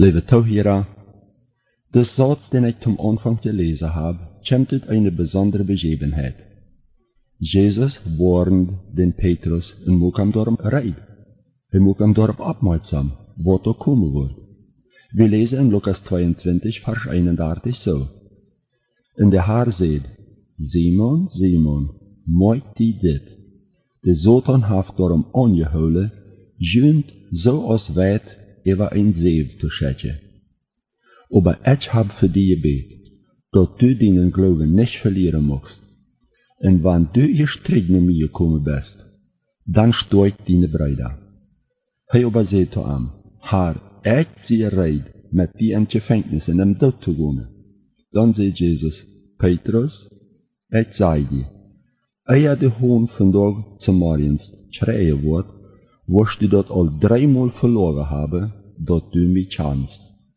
Liebe Zuhörer, der Satz, den ich zum Anfang gelesen habe, kommt aus einer besonderen Begebenheit. Jesus warnt den Petrus en maakt hem daarom rijden. Hij maakt hem daarop opmerksam wat er komen wordt. We lezen in Lukas 22, vers 31 zo. En de Heer zei, Simon, Simon, maak die dit. De Satan heeft daarom aangehouden, juist zoals wijd over een zeef te zetten. Aber ich habe für dich gebeten, dass du deinen Glauben nicht verlieren magst. Und wenn du erst zurück nach mir gekommen bist, dann steigt deine Brüder. Hij aber zei zu ihm, Herr, ich ziehe reid mit dir in Gefängnis in dem Tod zu gaan. Dann zei Jesus, Petrus, ich zei dir, eer de hoon vandaag zum morgens schreien wordt, wirst du dat al 3 Mal verloren hebben, dat du mich kennst.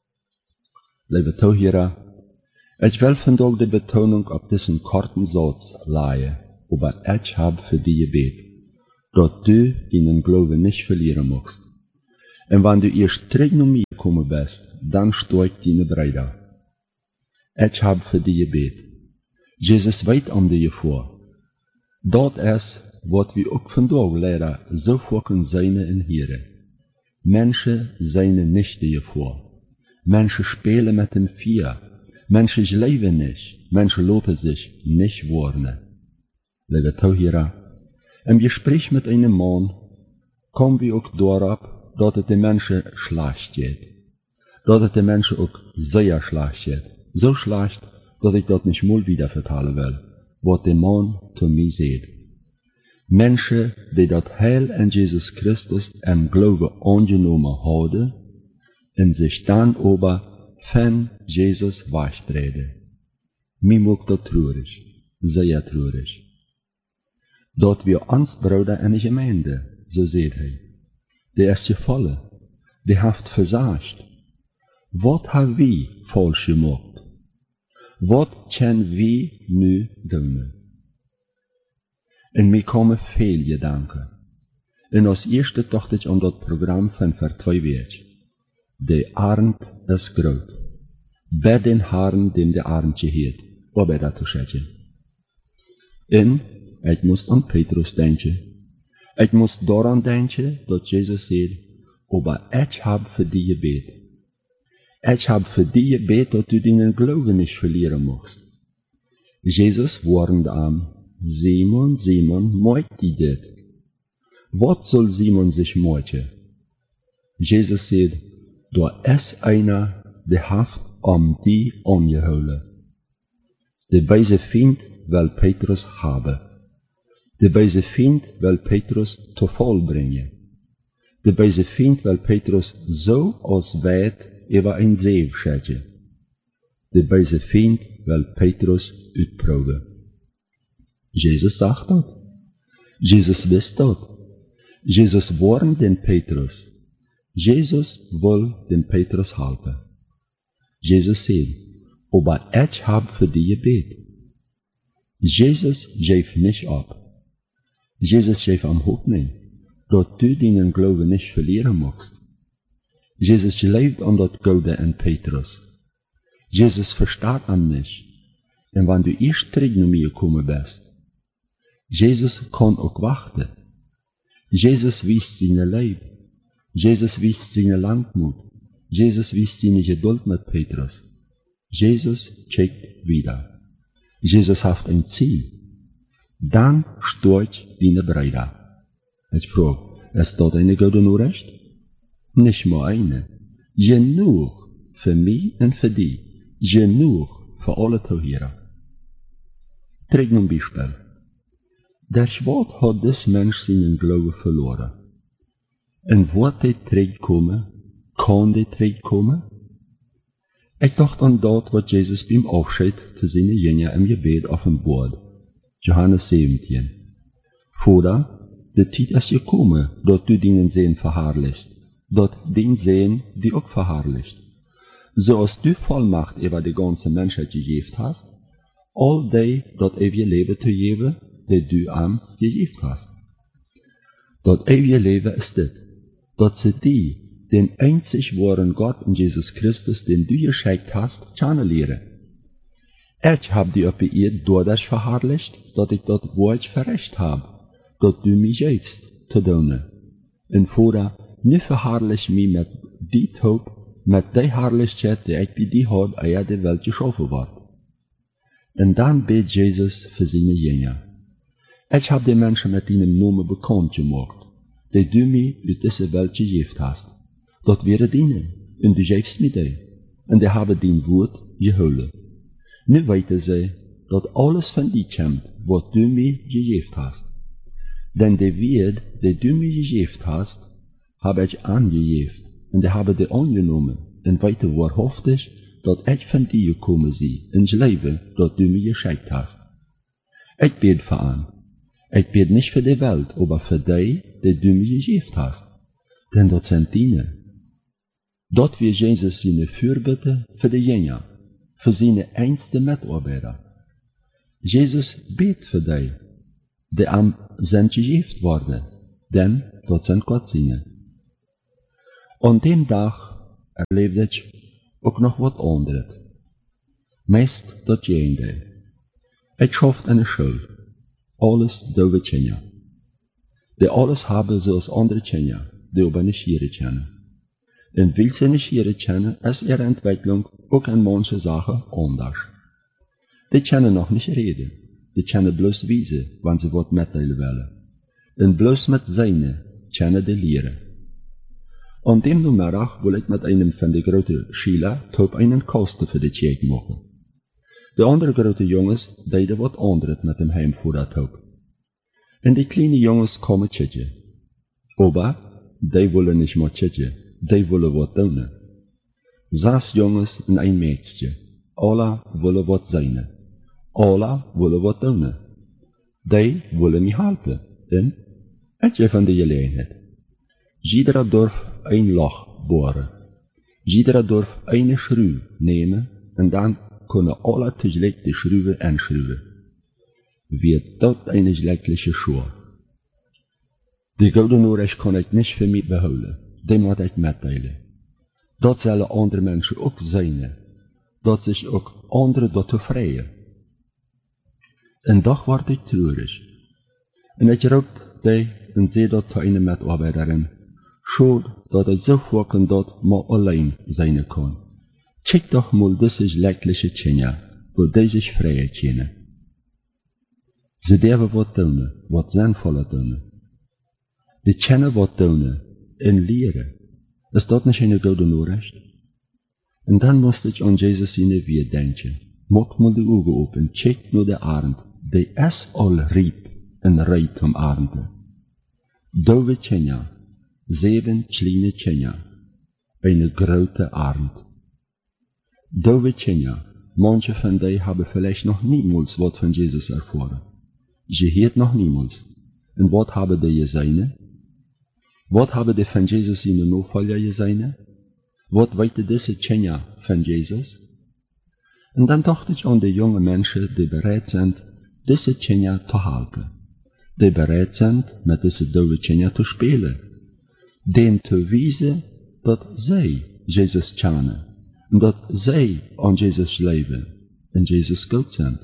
Liebe Zuhörer, ich will vandaag de Betonung auf diesen kurzen Satz legen, aber ich habe für dich gebeten, dass du deinen Glauben nicht verlieren magst. Und wenn du erst zurück nach mir gekommen bist, dann steigt deine Brüder. Ich habe für dich gebeten. Jesus weet om die voor. Dat is wat we ook vandaag leider zo vaak zijn in Heren. Menschen zijn nicht hiervor. Menschen spielen mit dem Feuer. Menschen leben nicht. Menschen lassen sich nicht warnen. Liebe Zuhörer, im Gespräch mit einem Mann kommen wir auch darauf, dass es den Menschen schlecht geht. Dass es den Menschen auch sehr schlecht geht. So schlecht, dass ich das nicht mal wieder vertellen will, was der Mann zu mir sagt. Menschen, die das Heil in Jesus Christus im Glauben angenommen haben, und sich dann aber von Jesus wegtreten. Mir macht das traurig, sehr traurig. Dort wir uns Bruder in die Gemeinde, so seht er, der ist gefallen, der hat versagt. Was haben wir falsch gemacht? Was können wir nu doen? En mir kommen viel Gedanken. En als eerste dacht ich an das Programm von vor 2 Wochen. De arend is groot. Bij den Herrn, dem de arend geheet, wat bij dat te zeggen. En ik moest aan Petrus denken. Ik moest daaraan denken dat Jezus zei, aber ich habe für dich gebeten. Ich habe für dich gebeten, dass du deinen Glauben nicht verlieren magst. Jesus warnte ihm, Simon, Simon, maak die dit. Was soll Simon sich maken? Jesus zei, da ist einer, der hat die angehouden. Der böse Feind will Petrus haben. Der böse Feind will Petrus zu Fall bringen. Der böse Feind will Petrus so als weit über ein See schicken. Der böse Feind will Petrus uitproben. Jesus sagt das. Jesus wist dat. Jesus warnt den Petrus. Jesus will den Petrus helfen. Jesus zei, aber ich habe für dich gebeten. Jesus geeft nicht ab. Jesus geeft am Hoffnung, dass du deinen Glauben nicht verlieren magst. Jesus lebt an das Gute in Petrus. Jesus versteht ihn nicht. Und wenn du erst zurück nach mir gekommen bist, Jesus kann auch warten. Jesus wiest seine Liebe. Jesus wiest seine Langmut. Jesus wiest seine Geduld mit Petrus. Jesus checkt wieder. Jesus hat ein Ziel. Dann steigt deine Brüder. Ich frage, ist das eine gute Nachricht? Nicht nur eine. Genug für mich und für dich. Genug für alle Zuhörer. Trek een Beispiel. Der Schwab hat des Mensch seinen Glauben verloren. Und wird der terugkomen? Kann der terugkomen? Ich dachte an das, was Jesus beim Aufschied zu seinen Jüngern im Gebet offenbart. Johannes 17. Vater, de tijd is gekomen, dat du deinen Sehen verherrlichst, dat den Sehen die auch verherrlicht. Zoals du Vollmacht über die ganze Menschheit gegeben hast, all die dat ewige Leben te geven, die du am gegeben hast. Dat ewige Leben ist dit, dat sie die den einzig wahren Gott en Jesus Christus, den du geschenkt hast, kennenleren. Ich hab die op de eerd doordat verherrlicht, dat ik dat woord verrecht heb, dat du mij geefst te doen. En voordat, nu verherrlich mij met die hoop, met die herrlichheid die ik bij die had, eer de wereld geschaffen wordt. En dan beet Jezus voor zijn jongeren. Ich hab die Menschen met die namen bekend gemaakt, die du mij uit deze wereld gegeven hast. Dat wäre dienen, en du geefst mij die, en die hebben dien woord gehouden. Nu weten zij dat alles van die komt, wat du mij gegeven hast. Denn de woord die du mij gegeven hast, heb ik aangegeven, en die hebben die aangenomen, en weten waarhaftig dat ik van die gekomen zie, in het leven dat du mij geschenkt hast. Ik bid voor aan. Ik bid niet voor de wereld, maar voor die du mij gegeven hast. Denn dat zijn dienen. Dat wir Jezus zijn voorbidden voor de jongeren, voor zijn einste medarbeider. Jezus beet voor die aan zijn gegeven worden, denn dat zijn Godsdienen. Aan die dag erleefde ik ook nog wat anders. Meest dat jende. Ik schoft in de school. Alles dove kinderen. Die alles hebben zoals andere kinderen, die aber niet hier kennen. En wil ze niet hier kennen, is ihre Entwicklung ook in manche Sachen anders. Die kennen nog niet reden. Die kennen bloos wijzen, wanneer ze wat mitteilen willen. En bloos met zijne kennen die leren. Aan dem namiddag wil ik met een van de grote Schüler top einen kosten voor de check maken. De andere grote jongens deden wat anders met hem heim voor dat hoop. En die kleine jongens komen tjetje. Aber, die willen niet meer tjetje, die willen wat doen. 6 jongens en een meisje. Alle willen wat zijn. Alle willen wat doen. Die willen mij helpen. En, etje van de gelegenheid. Iedere dorp een loch boren. Iedere dorp een schroef nemen en dan kunnen alle tegelijk de schroeven aanschroeven. Wie dat een gelijkelijke school. Die gouden oorlog kan ik niet voor mij behouden. Die moet ik mitteilen. Dat zullen andere mensen ook zijn. Dat zich ook anderen dat bevrijden. En dag word ik treurig. En ik roep die en zei dat te een medarbeiderin. Schuld dat ik zo vaak dat maar alleen zijn kan. Check toch mal deze gelijkelijke kinderen, waar die zich vrij kennen. Ze durven wat doen, wat zinvolle doen. Die kennen wat doen en leren. Is dat niet een goede noorrecht? En dan moest ik aan Jezus in de weer denken. Maak mal de ogen open, check naar de arend. Die is al riep en rijdt om arenden. Dove kinderen. 7 kleine kinderen. Een grote arend. Dove kinderen. Manche van die hebben vielleicht nog niemals wat van Jezus ervaren. Je heet nog niemals. En wat hebben die gezien? Wat hebben die van Jezus in de navolger gezien? Wat weten deze kinderen van Jezus? En dan dacht ik aan de jonge mensen die bereid zijn deze kinderen te helpen. Die bereid zijn met deze dove kinderen te spelen. Den te wijzen dat zij Jezus kennen. En dat zij aan Jezus leven. En Jezus goed zijn.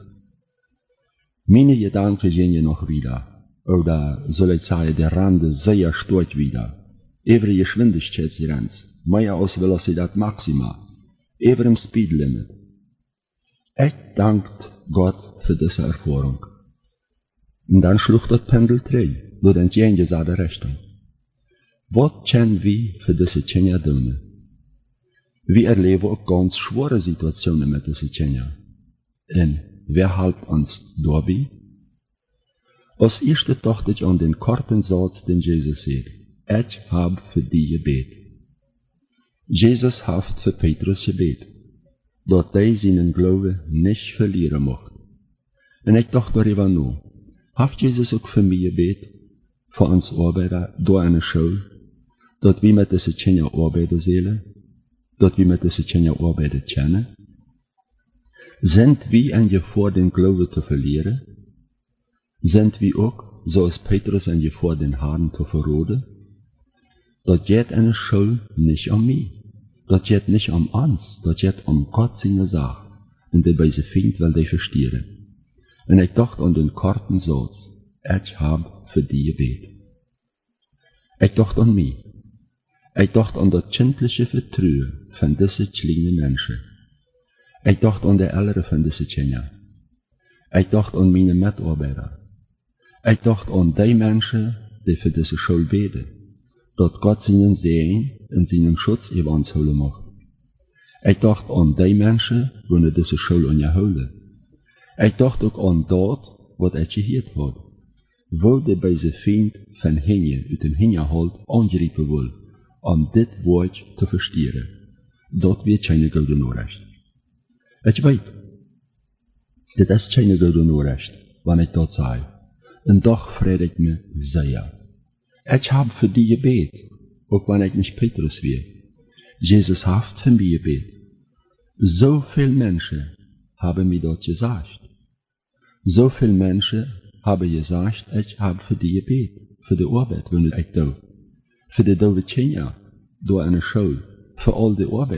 Meine Gedanken gehen je nog wieder. Oder soll ich sagen, der Rande sehr stark wieder. Every Geschwindigkeitsgrenz. Mehr als Velocidad Maxima. Over im Speed Limit. Ich danke Gott für diese Erfahrung. Und dann schlug das Pendel dreh, door de entgegenzade Richtung. Wat können wir für diese Kinder tun? Wir erleben auch ganz schwere Situationen mit diesen Kindern. Und wer hält uns dabei? Als eerste dacht ich an den korten Satz, den Jesus sagt. Ich habe für die gebet. Jesus hat für Petrus gebet, dat hij zijn Glaube nicht verlieren mocht. En ik dacht darüber nach. Hat Jesus ook für mich gebet, für uns Arbeiter, door eine Schule, dat wir mit diesen Kindern arbeiten sollen, dat wir mit diesen Kindern arbeiten können? Sind wir in Gefahr, den Glauben zu verlieren? Sind wir auch, zoals Petrus, in Gefahr, den Herrn zu verraten? Dat gaat in een school niet om mij. Dat gaat niet om ons, dat gaat om God zijn zaak. En die bij zijn vriend wil die verstieren. En ik dacht aan den korten Satz, ik heb voor die gebed. Ik dacht aan mij. Ik dacht aan dat kindliche vertrouwen van deze kleine mensen. Ik dacht aan de ouderen van deze kinderen. Ik dacht aan mijn medarbeiders. Ik dacht aan die mensen die voor deze school beden, dat God zijn zegen en zijn schutz over ons houden mocht. Ik dacht aan die mensen die deze school aan je houden. Ik dacht ook aan dat wat ik gehoord had. Wil de bij zijn vriend van henje uit een henjehold aangrijpen wil, om dit woord te verstieren. Dat weet geen gouden onrecht. Ik weet, dit is geen gouden onrecht, wanneer ik dat zei. En toch vreed ik me zeer. Ik heb voor die gebed, ook wanneer ik niet Petrus weer. Jezus heeft voor mij gebed. Zoveel mensen hebben mij dat gezegd. Zoveel mensen hebben gezegd, ik heb voor die gebed, voor de arbeid, wanneer ik doe. Voor de dove kinderen, door een school, voor al de arbeid.